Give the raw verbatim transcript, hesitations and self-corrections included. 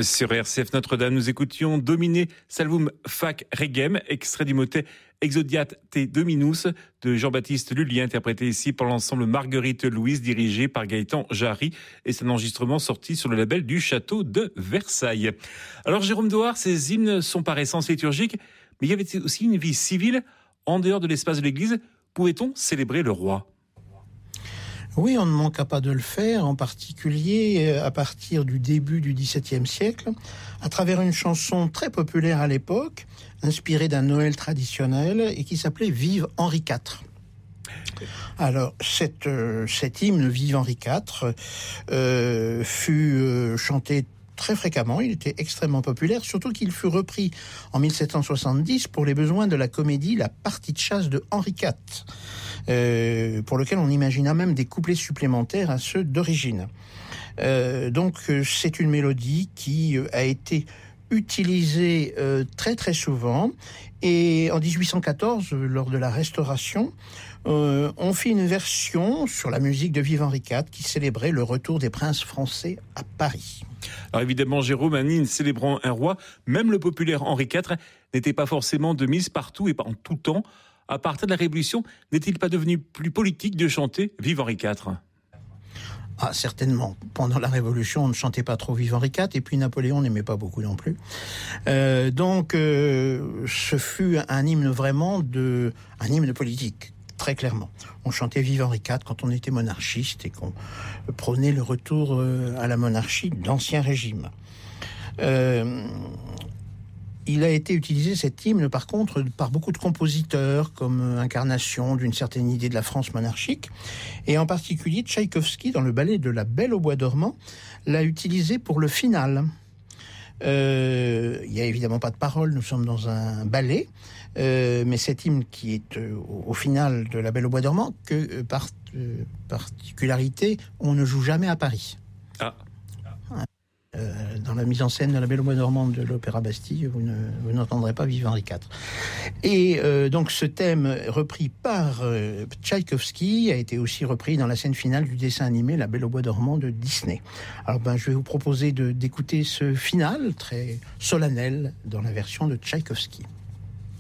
Sur R C F Notre-Dame, nous écoutions Domine Salvum Fac Regem, extrait du motet Exodiat te Dominus de Jean-Baptiste Lully, interprété ici par l'ensemble Marguerite Louise, dirigé par Gaëtan Jarry, et c'est un enregistrement sorti sur le label du Château de Versailles. Alors Jérôme Doard, ces hymnes sont par essence liturgiques, mais il y avait aussi une vie civile en dehors de l'espace de l'Église. Pouvait-on célébrer le roi ? Oui, on ne manqua pas de le faire, en particulier à partir du début du dix-septième siècle, à travers une chanson très populaire à l'époque, inspirée d'un Noël traditionnel et qui s'appelait « Vive Henri quatre ». Alors, cette, euh, cet hymne « Vive Henri quatre » euh, fut euh, chanté très fréquemment, il était extrêmement populaire, surtout qu'il fut repris en mille sept cent soixante-dix pour les besoins de la comédie La partie de chasse de Henri quatre, euh, pour lequel on imagina même des couplets supplémentaires à ceux d'origine. Euh, donc c'est une mélodie qui a été utilisée euh, très très souvent, et en dix-huit cent quatorze, lors de la Restauration, euh, on fit une version sur la musique de Vive Henri quatre qui célébrait le retour des princes français à Paris. Alors évidemment, Jérôme, un hymne célébrant un roi, même le populaire Henri quatre, n'était pas forcément de mise partout et en tout temps. À partir de la Révolution, n'est-il pas devenu plus politique de chanter Vive Henri quatre ? Ah, certainement. Pendant la Révolution, on ne chantait pas trop Vive Henri quatre, et puis Napoléon n'aimait pas beaucoup non plus. Euh, donc, euh, ce fut un hymne vraiment de, un hymne politique, très clairement. On chantait Vive Henri quatre quand on était monarchiste et qu'on prônait le retour à la monarchie d'Ancien Régime. Euh, Il a été utilisé, cet hymne, par contre, par beaucoup de compositeurs, comme incarnation d'une certaine idée de la France monarchique. Et en particulier, Tchaïkovski, dans le ballet de La Belle au bois dormant, l'a utilisé pour le final. Euh, il n'y a évidemment pas de paroles, nous sommes dans un ballet, euh, mais cet hymne qui est euh, au, au final de La Belle au bois dormant, que euh, par euh, particularité, on ne joue jamais à Paris. Ah. Euh, dans la mise en scène de La Belle au bois dormant de l'Opéra Bastille, vous, ne, vous n'entendrez pas Vive Henri quatre. Et euh, donc ce thème repris par euh, Tchaïkovski a été aussi repris dans la scène finale du dessin animé La Belle au bois dormant de Disney. Alors ben, je vais vous proposer de, d'écouter ce final très solennel dans la version de Tchaïkovski.